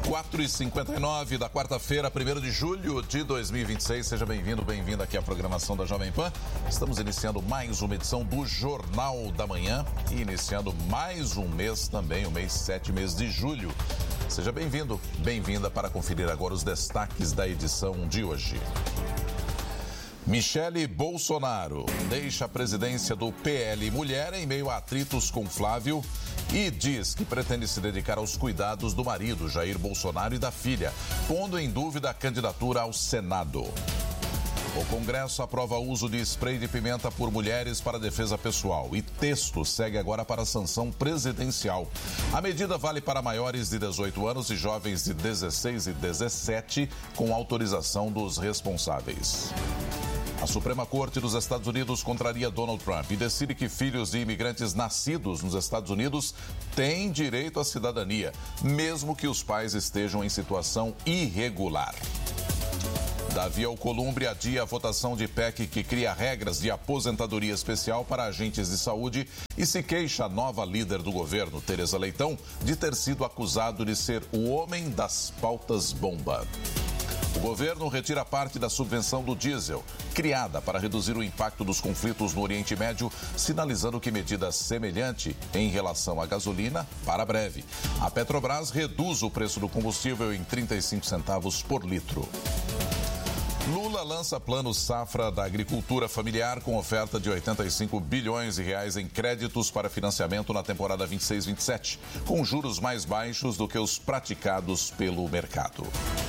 4h59 da quarta-feira, 1º de julho de 2026. Seja bem-vindo, bem-vinda aqui à programação da Jovem Pan. Estamos iniciando mais uma edição do Jornal da Manhã e iniciando mais um mês também, o mês 7, mês de julho. Seja bem-vindo, bem-vinda para conferir agora os destaques da edição de hoje. Michele Bolsonaro deixa a presidência do PL Mulher em meio a atritos com Flávio e diz que pretende se dedicar aos cuidados do marido, Jair Bolsonaro, e da filha, pondo em dúvida a candidatura ao Senado. O Congresso aprova o uso de spray de pimenta por mulheres para defesa pessoal e texto segue agora para a sanção presidencial. A medida vale para maiores de 18 anos e jovens de 16 e 17, com autorização dos responsáveis. A Suprema Corte dos Estados Unidos contraria Donald Trump e decide que filhos de imigrantes nascidos nos Estados Unidos têm direito à cidadania, mesmo que os pais estejam em situação irregular. Davi Alcolumbre adia a votação de PEC que cria regras de aposentadoria especial para agentes de saúde e se queixa a nova líder do governo, Tereza Leitão, de ter sido acusado de ser o homem das pautas bomba. O governo retira parte da subvenção do diesel, criada para reduzir o impacto dos conflitos no Oriente Médio, sinalizando que medida semelhante em relação à gasolina para breve. A Petrobras reduz o preço do combustível em 35 centavos por litro. Lula lança plano safra da agricultura familiar com oferta de 85 bilhões de reais em créditos para financiamento na temporada 26-27, com juros mais baixos do que os praticados pelo mercado.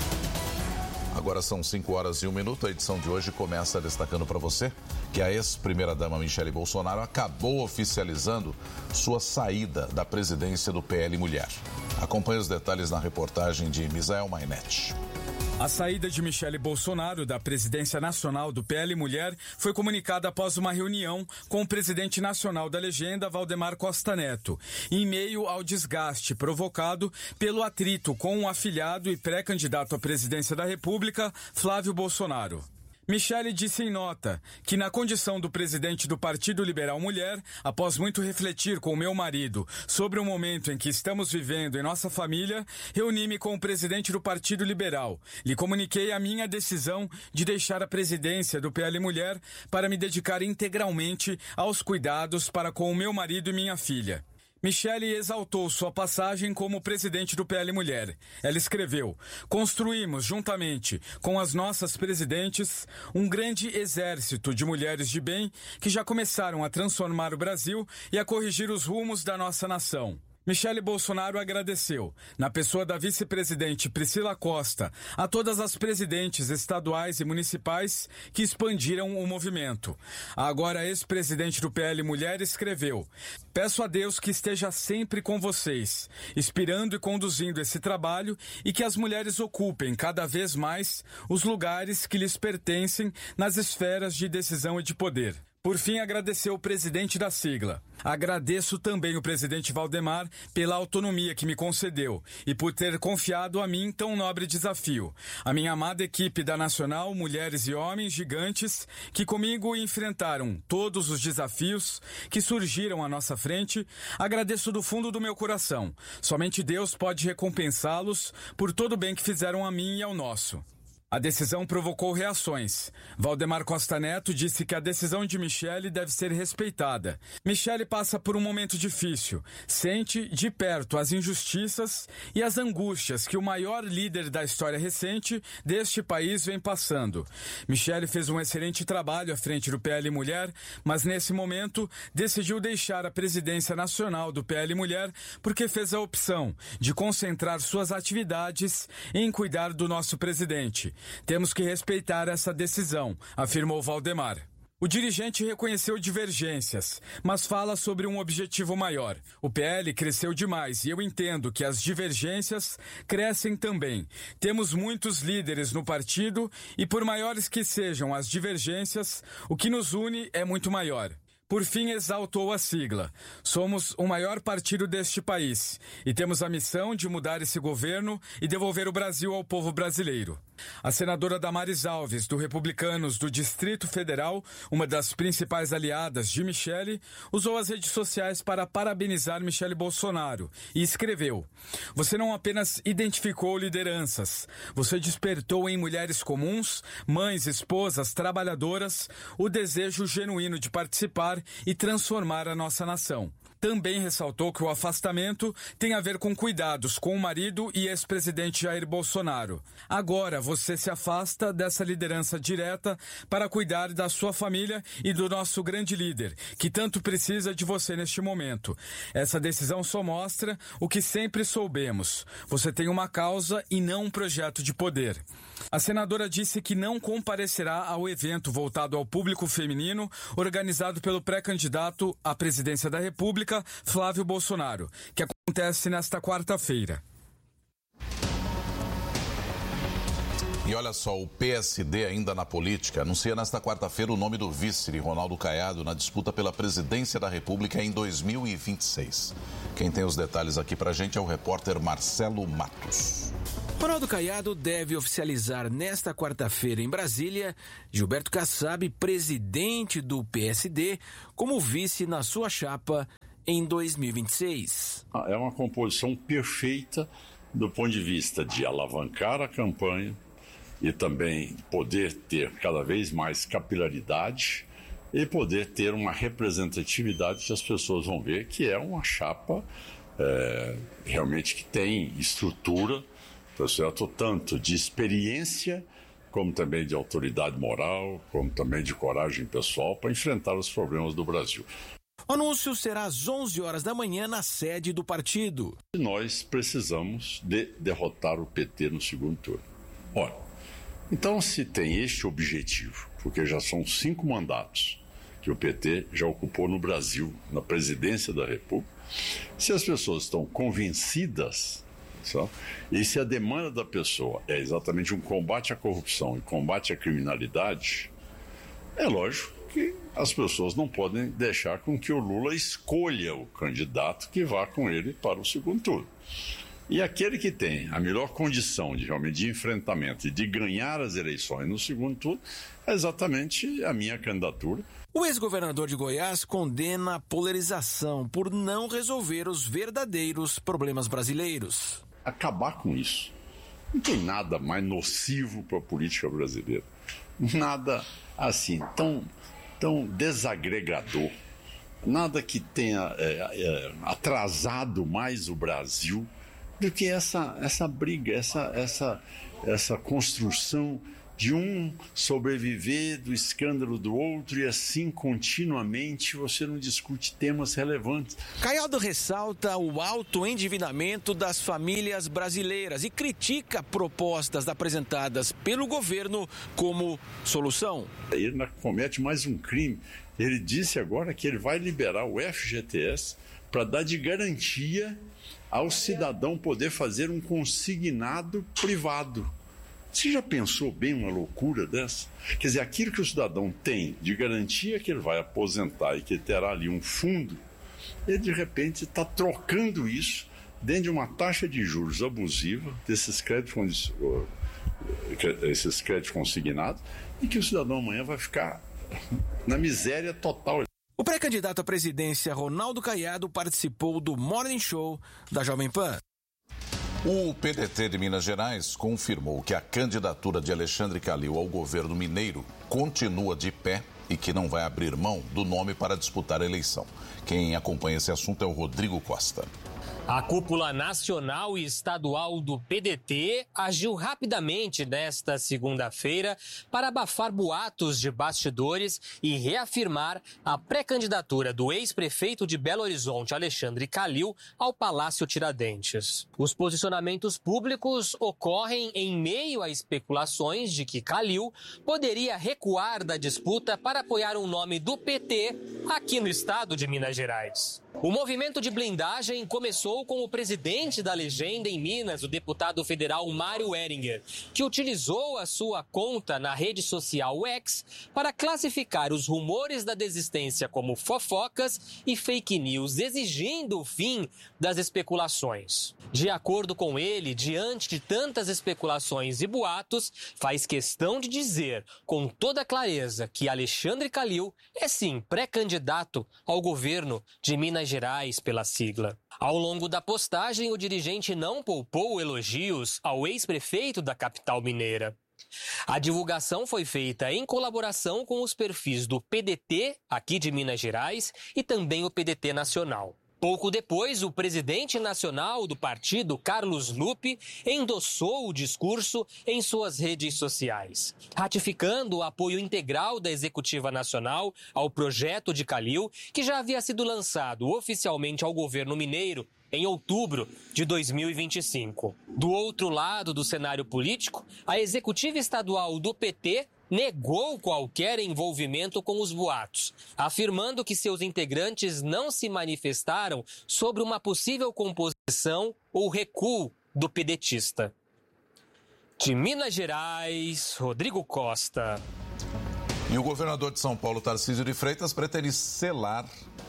Agora são 5h01. A edição de hoje começa destacando para você que a ex-primeira-dama Michele Bolsonaro acabou oficializando sua saída da presidência do PL Mulher. Acompanhe os detalhes na reportagem de Misael Mainetti. A saída de Michele Bolsonaro da presidência nacional do PL Mulher foi comunicada após uma reunião com o presidente nacional da legenda, Valdemar Costa Neto, em meio ao desgaste provocado pelo atrito com o afilhado e pré-candidato à presidência da República, Flávio Bolsonaro. Michele disse em nota que, na condição do presidente do Partido Liberal Mulher, após muito refletir com o meu marido sobre o momento em que estamos vivendo em nossa família, reuni-me com o presidente do Partido Liberal. Lhe comuniquei a minha decisão de deixar a presidência do PL Mulher para me dedicar integralmente aos cuidados para com o meu marido e minha filha. Michele exaltou sua passagem como presidente do PL Mulher. Ela escreveu: construímos juntamente com as nossas presidentes um grande exército de mulheres de bem que já começaram a transformar o Brasil e a corrigir os rumos da nossa nação. Michele Bolsonaro agradeceu, na pessoa da vice-presidente Priscila Costa, a todas as presidentes estaduais e municipais que expandiram o movimento. A agora ex-presidente do PL Mulher escreveu: peço a Deus que esteja sempre com vocês, inspirando e conduzindo esse trabalho e que as mulheres ocupem cada vez mais os lugares que lhes pertencem nas esferas de decisão e de poder. Por fim, agradeceu o presidente da sigla. Agradeço também o presidente Valdemar pela autonomia que me concedeu e por ter confiado a mim tão nobre desafio. A minha amada equipe da Nacional, mulheres e homens gigantes que comigo enfrentaram todos os desafios que surgiram à nossa frente, agradeço do fundo do meu coração. Somente Deus pode recompensá-los por todo o bem que fizeram a mim e ao nosso. A decisão provocou reações. Valdemar Costa Neto disse que a decisão de Michele deve ser respeitada. Michele passa por um momento difícil. Sente de perto as injustiças e as angústias que o maior líder da história recente deste país vem passando. Michele fez um excelente trabalho à frente do PL Mulher, mas nesse momento decidiu deixar a presidência nacional do PL Mulher porque fez a opção de concentrar suas atividades em cuidar do nosso presidente. Temos que respeitar essa decisão, afirmou Valdemar. O dirigente reconheceu divergências, mas fala sobre um objetivo maior. O PL cresceu demais e eu entendo que as divergências crescem também. Temos muitos líderes no partido e, por maiores que sejam as divergências, o que nos une é muito maior. Por fim, exaltou a sigla. Somos o maior partido deste país e temos a missão de mudar esse governo e devolver o Brasil ao povo brasileiro. A senadora Damares Alves, do Republicanos do Distrito Federal, uma das principais aliadas de Michele, usou as redes sociais para parabenizar Michele Bolsonaro e escreveu: "Você não apenas identificou lideranças, você despertou em mulheres comuns, mães, esposas, trabalhadoras, o desejo genuíno de participar e transformar a nossa nação." Também ressaltou que o afastamento tem a ver com cuidados com o marido e ex-presidente Jair Bolsonaro. Agora você se afasta dessa liderança direta para cuidar da sua família e do nosso grande líder, que tanto precisa de você neste momento. Essa decisão só mostra o que sempre soubemos. Você tem uma causa e não um projeto de poder. A senadora disse que não comparecerá ao evento voltado ao público feminino organizado pelo pré-candidato à presidência da República, Flávio Bolsonaro, que acontece nesta quarta-feira. E olha só, o PSD ainda na política anuncia nesta quarta-feira o nome do vice de Ronaldo Caiado na disputa pela presidência da República em 2026. Quem tem os detalhes aqui pra gente é o repórter Marcelo Matos. Ronaldo Caiado deve oficializar nesta quarta-feira em Brasília Gilberto Kassab, presidente do PSD, como vice na sua chapa em 2026. É uma composição perfeita do ponto de vista de alavancar a campanha e também poder ter cada vez mais capilaridade e poder ter uma representatividade que as pessoas vão ver que é uma chapa realmente que tem estrutura, tá certo? Tanto de experiência, como também de autoridade moral, como também de coragem pessoal para enfrentar os problemas do Brasil. O anúncio será às 11 horas da manhã na sede do partido. Nós precisamos de derrotar o PT no segundo turno. Ora, então se tem este objetivo, porque já são 5 mandatos que o PT já ocupou no Brasil, na presidência da República, se as pessoas estão convencidas, sabe? E se a demanda da pessoa é exatamente um combate à corrupção e combate à criminalidade, é lógico que as pessoas não podem deixar com que o Lula escolha o candidato que vá com ele para o segundo turno. E aquele que tem a melhor condição de realmente de enfrentamento e de ganhar as eleições no segundo turno é exatamente a minha candidatura. O ex-governador de Goiás condena a polarização por não resolver os verdadeiros problemas brasileiros. Acabar com isso. Não tem nada mais nocivo para a política brasileira. Nada assim tão desagregador. Nada que tenha atrasado mais o Brasil do que essa briga, essa construção de um sobreviver do escândalo do outro e assim continuamente você não discute temas relevantes. Caiado ressalta o alto endividamento das famílias brasileiras e critica propostas apresentadas pelo governo como solução. Ele comete mais um crime. Ele disse agora que ele vai liberar o FGTS para dar de garantia ao cidadão poder fazer um consignado privado. Você já pensou bem uma loucura dessa? Quer dizer, aquilo que o cidadão tem de garantia que ele vai aposentar e que ele terá ali um fundo, ele de repente está trocando isso dentro de uma taxa de juros abusiva desses créditos consignados e que o cidadão amanhã vai ficar na miséria total. O pré-candidato à presidência, Ronaldo Caiado, participou do Morning Show da Jovem Pan. O PDT de Minas Gerais confirmou que a candidatura de Alexandre Calil ao governo mineiro continua de pé e que não vai abrir mão do nome para disputar a eleição. Quem acompanha esse assunto é o Rodrigo Costa. A cúpula nacional e estadual do PDT agiu rapidamente nesta segunda-feira para abafar boatos de bastidores e reafirmar a pré-candidatura do ex-prefeito de Belo Horizonte, Alexandre Calil, ao Palácio Tiradentes. Os posicionamentos públicos ocorrem em meio a especulações de que Calil poderia recuar da disputa para apoiar um nome do PT aqui no estado de Minas Gerais. O movimento de blindagem começou falou com o presidente da legenda em Minas, o deputado federal Mário Heringer, que utilizou a sua conta na rede social X para classificar os rumores da desistência como fofocas e fake news, exigindo o fim das especulações. De acordo com ele, diante de tantas especulações e boatos, faz questão de dizer com toda clareza que Alexandre Calil é sim pré-candidato ao governo de Minas Gerais pela sigla. Ao longo da postagem, o dirigente não poupou elogios ao ex-prefeito da capital mineira. A divulgação foi feita em colaboração com os perfis do PDT, aqui de Minas Gerais, e também o PDT Nacional. Pouco depois, o presidente nacional do partido, Carlos Lupe, endossou o discurso em suas redes sociais, ratificando o apoio integral da Executiva Nacional ao projeto de Calil, que já havia sido lançado oficialmente ao governo mineiro em outubro de 2025. Do outro lado do cenário político, a Executiva Estadual do PT negou qualquer envolvimento com os boatos, afirmando que seus integrantes não se manifestaram sobre uma possível composição ou recuo do pedetista. De Minas Gerais, Rodrigo Costa. E o governador de São Paulo, Tarcísio de Freitas, pretende selar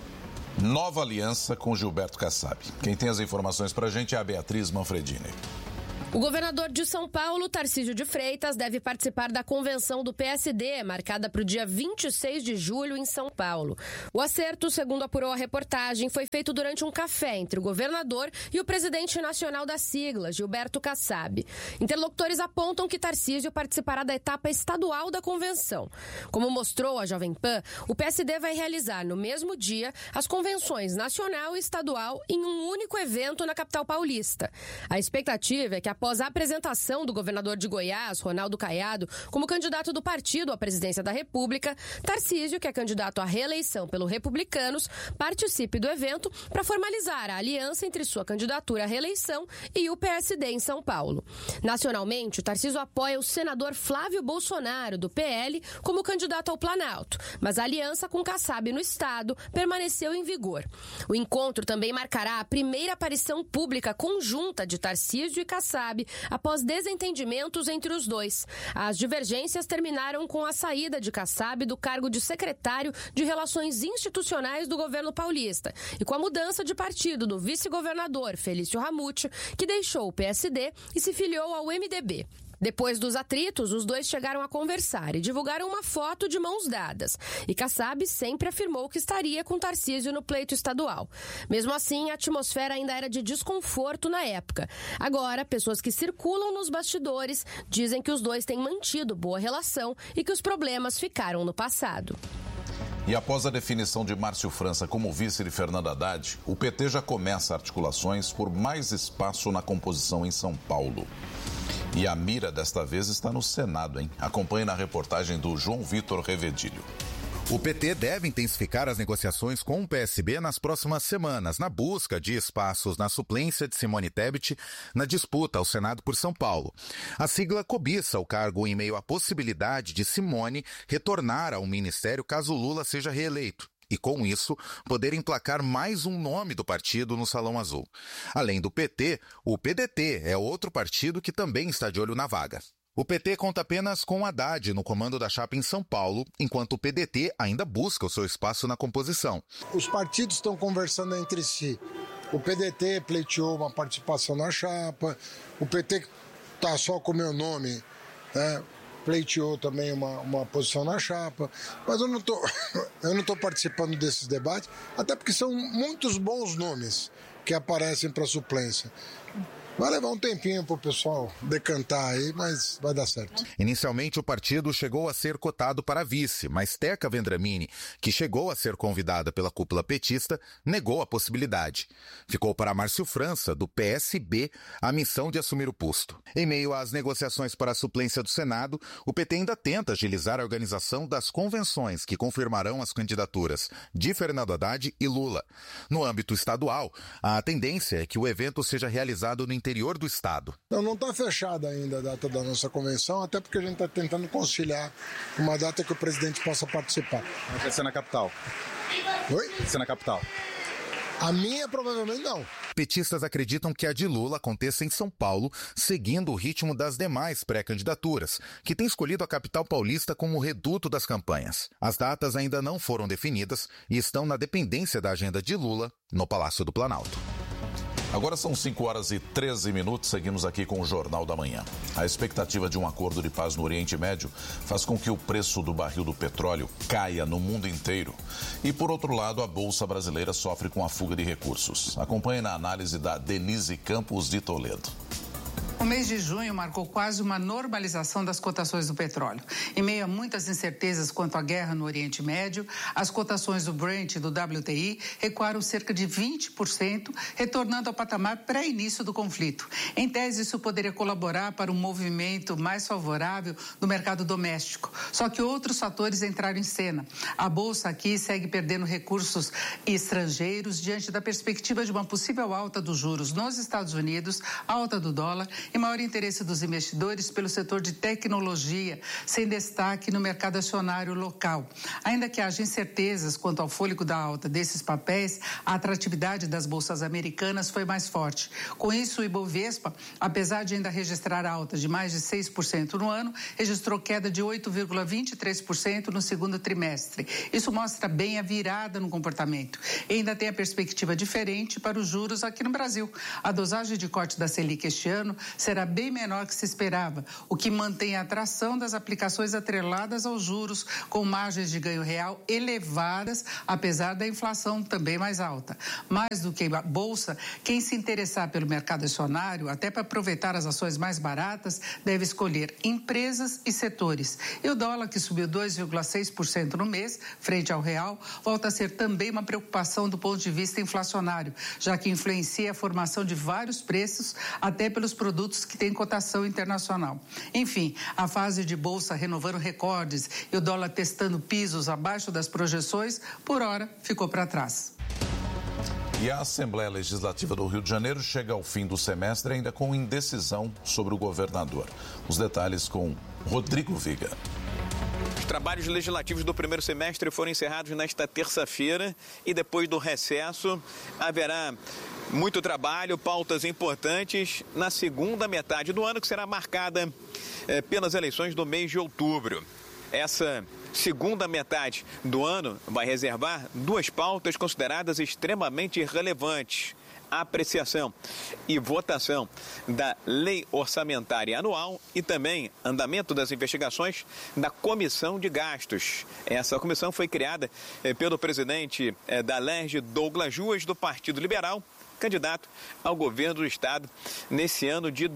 nova aliança com Gilberto Kassab. Quem tem as informações para a gente é a Beatriz Manfredini. O governador de São Paulo, Tarcísio de Freitas, deve participar da convenção do PSD, marcada para o dia 26 de julho em São Paulo. O acerto, segundo apurou a reportagem, foi feito durante um café entre o governador e o presidente nacional da sigla, Gilberto Kassab. Interlocutores apontam que Tarcísio participará da etapa estadual da convenção. Como mostrou a Jovem Pan, o PSD vai realizar no mesmo dia as convenções nacional e estadual em um único evento na capital paulista. A expectativa é que após a apresentação do governador de Goiás, Ronaldo Caiado, como candidato do partido à presidência da República, Tarcísio, que é candidato à reeleição pelo Republicanos, participe do evento para formalizar a aliança entre sua candidatura à reeleição e o PSD em São Paulo. Nacionalmente, o Tarcísio apoia o senador Flávio Bolsonaro, do PL, como candidato ao Planalto, mas a aliança com Kassab no estado permaneceu em vigor. O encontro também marcará a primeira aparição pública conjunta de Tarcísio e Kassab após desentendimentos entre os dois. As divergências terminaram com a saída de Kassab do cargo de secretário de Relações Institucionais do governo paulista e com a mudança de partido do vice-governador Felício Ramute, que deixou o PSD e se filiou ao MDB. Depois dos atritos, os dois chegaram a conversar e divulgaram uma foto de mãos dadas. E Kassab sempre afirmou que estaria com Tarcísio no pleito estadual. Mesmo assim, a atmosfera ainda era de desconforto na época. Agora, pessoas que circulam nos bastidores dizem que os dois têm mantido boa relação e que os problemas ficaram no passado. E após a definição de Márcio França como vice de Fernando Haddad, o PT já começa articulações por mais espaço na composição em São Paulo. E a mira desta vez está no Senado, hein? Acompanhe na reportagem do João Vitor Revedilho. O PT deve intensificar as negociações com o PSB nas próximas semanas, na busca de espaços na suplência de Simone Tebet na disputa ao Senado por São Paulo. A sigla cobiça o cargo em meio à possibilidade de Simone retornar ao ministério caso Lula seja reeleito. E, com isso, poder emplacar mais um nome do partido no Salão Azul. Além do PT, o PDT é outro partido que também está de olho na vaga. O PT conta apenas com Haddad no comando da chapa em São Paulo, enquanto o PDT ainda busca o seu espaço na composição. Os partidos estão conversando entre si. O PDT pleiteou uma participação na chapa, o PT está só com o meu nome, né? Pleiteou também uma posição na chapa, mas eu não tô participando desses debates, até porque são muitos bons nomes que aparecem para suplência. Vai levar um tempinho para o pessoal decantar aí, mas vai dar certo. Inicialmente, o partido chegou a ser cotado para vice, mas Teca Vendramini, que chegou a ser convidada pela cúpula petista, negou a possibilidade. Ficou para Márcio França, do PSB, a missão de assumir o posto. Em meio às negociações para a suplência do Senado, o PT ainda tenta agilizar a organização das convenções que confirmarão as candidaturas de Fernando Haddad e Lula. No âmbito estadual, a tendência é que o evento seja realizado no interior do estado. Não está fechada ainda a data da nossa convenção, até porque a gente está tentando conciliar uma data que o presidente possa participar. Vai ser na capital? Oi? Vai ser na capital? A minha provavelmente não. petistas acreditam que a de Lula aconteça em São Paulo, seguindo o ritmo das demais pré-candidaturas, que têm escolhido a capital paulista como reduto das campanhas. As datas ainda não foram definidas e estão na dependência da agenda de Lula no Palácio do Planalto. Agora são 5h13, seguimos aqui com o Jornal da Manhã. A expectativa de um acordo de paz no Oriente Médio faz com que o preço do barril do petróleo caia no mundo inteiro. E, por outro lado, a Bolsa Brasileira sofre com a fuga de recursos. Acompanhe na análise da Denise Campos de Toledo. O mês de junho marcou quase uma normalização das cotações do petróleo. Em meio a muitas incertezas quanto à guerra no Oriente Médio, as cotações do Brent e do WTI recuaram cerca de 20%, retornando ao patamar pré-início do conflito. Em tese, isso poderia colaborar para um movimento mais favorável do mercado doméstico. Só que outros fatores entraram em cena. A Bolsa aqui segue perdendo recursos estrangeiros diante da perspectiva de uma possível alta dos juros nos Estados Unidos, alta do dólar e maior interesse dos investidores pelo setor de tecnologia, sem destaque no mercado acionário local. Ainda que haja incertezas quanto ao fôlego da alta desses papéis, a atratividade das bolsas americanas foi mais forte. Com isso, o Ibovespa, apesar de ainda registrar alta de mais de 6% no ano, registrou queda de 8,23% no segundo trimestre. Isso mostra bem a virada no comportamento. E ainda tem a perspectiva diferente para os juros aqui no Brasil. A dosagem de corte da Selic este ano será bem menor que se esperava, o que mantém a atração das aplicações atreladas aos juros, com margens de ganho real elevadas, apesar da inflação também mais alta. Mais do que a Bolsa, quem se interessar pelo mercado acionário, até para aproveitar as ações mais baratas, deve escolher empresas e setores. E o dólar, que subiu 2,6% no mês, frente ao real, volta a ser também uma preocupação do ponto de vista inflacionário, já que influencia a formação de vários preços, até pelos produtos que têm cotação internacional. Enfim, a fase de bolsa renovando recordes e o dólar testando pisos abaixo das projeções, por hora, ficou para trás. E a Assembleia Legislativa do Rio de Janeiro chega ao fim do semestre ainda com indecisão sobre o governador. Os detalhes com Rodrigo Viga. Os trabalhos legislativos do primeiro semestre foram encerrados nesta terça-feira e depois do recesso haverá muito trabalho, pautas importantes na segunda metade do ano, que será marcada pelas eleições do mês de outubro. Essa segunda metade do ano vai reservar duas pautas consideradas extremamente relevantes: a apreciação e votação da Lei Orçamentária Anual e também andamento das investigações da Comissão de Gastos. Essa comissão foi criada pelo presidente da LERJ, Douglas Ruas, do Partido Liberal, candidato ao governo do estado nesse ano de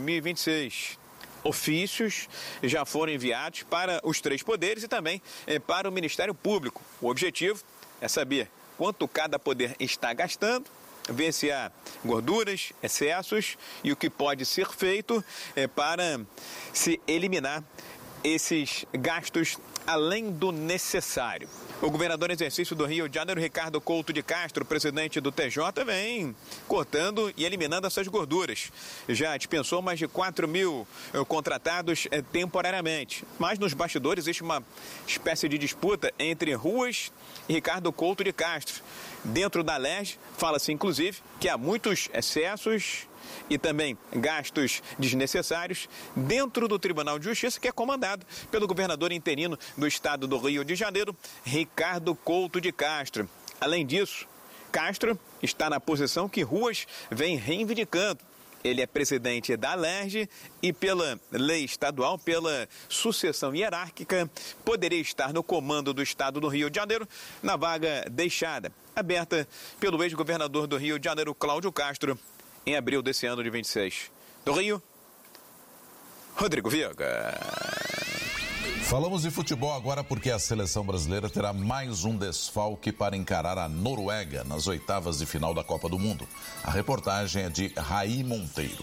2026. Ofícios já foram enviados para os três poderes e também para o Ministério Público. O objetivo é saber quanto cada poder está gastando, ver se há gorduras, excessos e o que pode ser feito para se eliminar esses gastos além do necessário. O governador em exercício do Rio de Janeiro, Ricardo Couto de Castro, presidente do TJ, vem cortando e eliminando essas gorduras. Já dispensou mais de 4 mil contratados temporariamente. Mas nos bastidores existe uma espécie de disputa entre Ruas e Ricardo Couto de Castro. Dentro da LERJ, fala-se inclusive que há muitos excessos e também gastos desnecessários dentro do Tribunal de Justiça, que é comandado pelo governador interino do estado do Rio de Janeiro, Ricardo Couto de Castro. Além disso, Castro está na posição que Ruas vem reivindicando. Ele é presidente da LERJ e, pela lei estadual, pela sucessão hierárquica, poderia estar no comando do estado do Rio de Janeiro, na vaga deixada, aberta pelo ex-governador do Rio de Janeiro, Cláudio Castro, em abril desse ano de 26. Do Rio, Rodrigo Viga. Falamos de futebol agora porque a seleção brasileira terá mais um desfalque para encarar a Noruega nas oitavas de final da Copa do Mundo. A reportagem é de Raí Monteiro.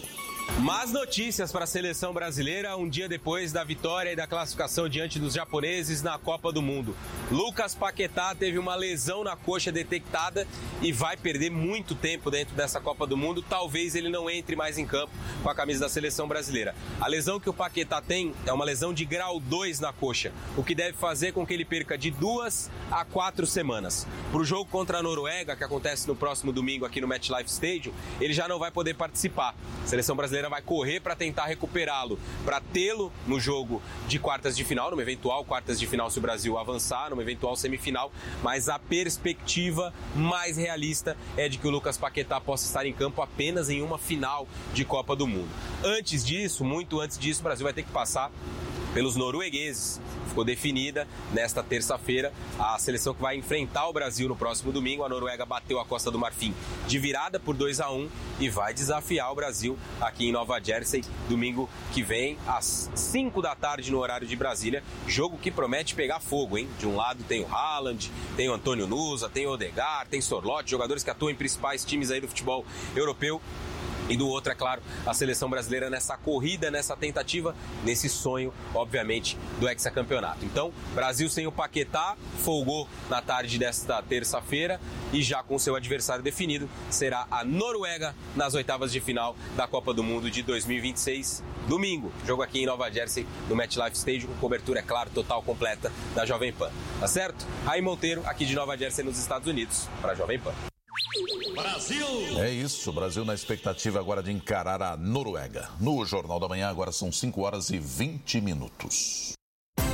Más notícias para a seleção brasileira um dia depois da vitória e da classificação diante dos japoneses na Copa do Mundo. Lucas Paquetá teve uma lesão na coxa detectada e vai perder muito tempo dentro dessa Copa do Mundo. Talvez ele não entre mais em campo com a camisa da seleção brasileira. A lesão que o Paquetá tem é uma lesão de grau 2 na coxa, o que deve fazer com que ele perca de 2 a 4 semanas. Para o jogo contra a Noruega, que acontece no próximo domingo aqui no MetLife Stadium, ele já não vai poder participar. A seleção brasileira vai correr para tentar recuperá-lo, para tê-lo no jogo de quartas de final, numa eventual quartas de final se o Brasil avançar, numa eventual semifinal, mas a perspectiva mais realista é de que o Lucas Paquetá possa estar em campo apenas em uma final de Copa do Mundo. Antes disso, muito antes disso, o Brasil vai ter que passar pelos noruegueses. Ficou definida nesta terça-feira a seleção que vai enfrentar o Brasil no próximo domingo. A Noruega bateu a Costa do Marfim de virada por 2-1 e vai desafiar o Brasil aqui em Nova Jersey domingo que vem às 5 da tarde no horário de Brasília. Jogo que promete pegar fogo, hein? De um lado tem o Haaland, tem o Antônio Nusa, tem o Odegaard, tem Sorloth, jogadores que atuam em principais times aí do futebol europeu. E do outro, é claro, a seleção brasileira nessa corrida, nessa tentativa, nesse sonho, obviamente, do hexacampeonato. Então, Brasil sem o Paquetá, folgou na tarde desta terça-feira e já com seu adversário definido, será a Noruega nas oitavas de final da Copa do Mundo de 2026, domingo. Jogo aqui em Nova Jersey, no MetLife Stadium, com cobertura, é claro, total, completa da Jovem Pan. Tá certo? Raí Monteiro, aqui de Nova Jersey, nos Estados Unidos, para a Jovem Pan. Brasil! É isso, o Brasil na expectativa agora de encarar a Noruega. No Jornal da Manhã, agora são 5 horas e 20 minutos.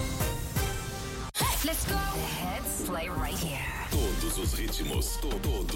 Let's go. The hits play right here. Todos os ritmos, todos